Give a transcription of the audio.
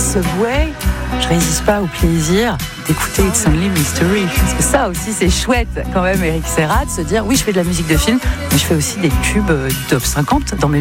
Subway, je résiste pas au plaisir d'écouter It's Only Mystery. Parce que ça aussi, c'est chouette quand même, Eric Serra, de se dire oui, je fais de la musique de film, mais je fais aussi des tubes du top 50 dans mes